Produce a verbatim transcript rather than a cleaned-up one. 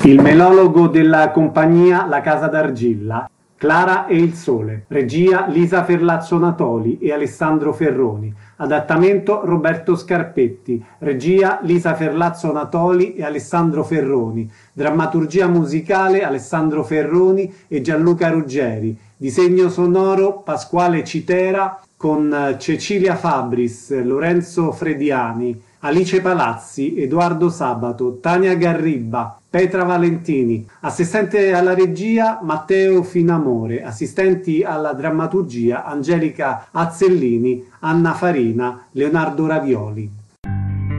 Il melologo della compagnia La Casa d'Argilla, Clara e il Sole, regia Lisa Ferlazzo Natoli e Alessandro Ferroni, adattamento Roberto Scarpetti, regia Lisa Ferlazzo Natoli e Alessandro Ferroni, drammaturgia musicale Alessandro Ferroni e Gianluca Ruggeri, disegno sonoro Pasquale Citera con Cecilia Fabris, Lorenzo Frediani, Alice Palazzi, Edoardo Sabato, Tania Garribba, Petra Valentini, assistente alla regia Matteo Finamore, assistenti alla drammaturgia Angelica Azzellini, Anna Farina, Leonardo Ravioli.